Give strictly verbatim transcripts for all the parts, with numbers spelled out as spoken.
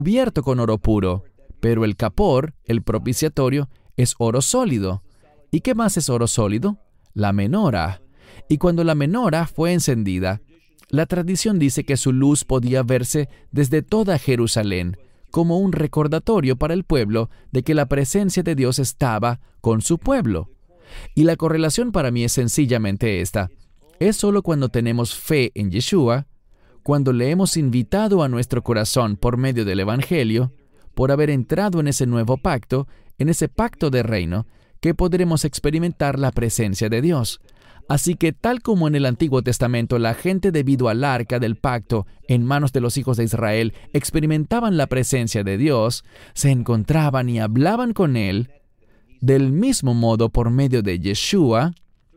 cubierto con oro puro, pero el capor, el propiciatorio, es oro sólido. ¿Y qué más es oro sólido? La menora. Y cuando la menora fue encendida, la tradición dice que su luz podía verse desde toda Jerusalén, como un recordatorio para el pueblo de que la presencia de Dios estaba con su pueblo. Y la correlación para mí es sencillamente esta. Es solo cuando tenemos fe en Yeshua, cuando le hemos invitado a nuestro corazón por medio del Evangelio, por haber entrado en ese nuevo pacto, en ese pacto de reino, que podremos experimentar la presencia de Dios. Así que tal como en el Antiguo Testamento la gente debido al arca del pacto en manos de los hijos de Israel experimentaban la presencia de Dios, se encontraban y hablaban con Él, del mismo modo por medio de Yeshua,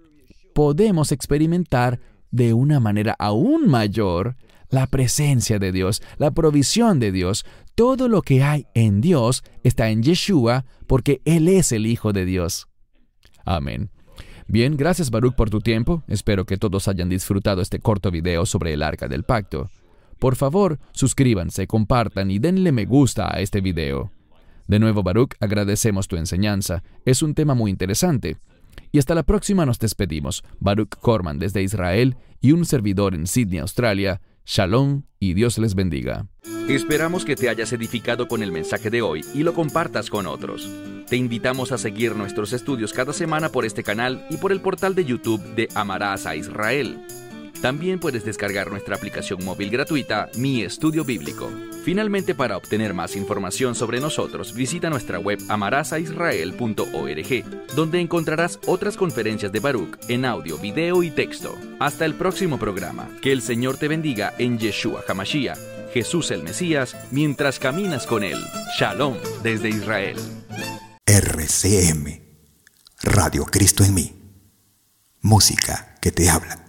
podemos experimentar de una manera aún mayor la presencia de Dios, la provisión de Dios. Todo lo que hay en Dios está en Yeshua porque Él es el Hijo de Dios. Amén. Bien, gracias Baruch por tu tiempo. Espero que todos hayan disfrutado este corto video sobre el Arca del Pacto. Por favor, suscríbanse, compartan y denle me gusta a este video. De nuevo, Baruch, agradecemos tu enseñanza. Es un tema muy interesante. Y hasta la próxima nos despedimos. Baruch Corman desde Israel y un servidor en Sydney, Australia. Shalom y Dios les bendiga. Esperamos que te hayas edificado con el mensaje de hoy y lo compartas con otros. Te invitamos a seguir nuestros estudios cada semana por este canal y por el portal de YouTube de Amarás a Israel. También puedes descargar nuestra aplicación móvil gratuita, Mi Estudio Bíblico. Finalmente, para obtener más información sobre nosotros, visita nuestra web amarás a israel punto org, donde encontrarás otras conferencias de Baruch en audio, video y texto. Hasta el próximo programa. Que el Señor te bendiga en Yeshua HaMashiach, Jesús el Mesías, mientras caminas con Él. Shalom desde Israel. R C M, Radio Cristo en mí. Música que te habla.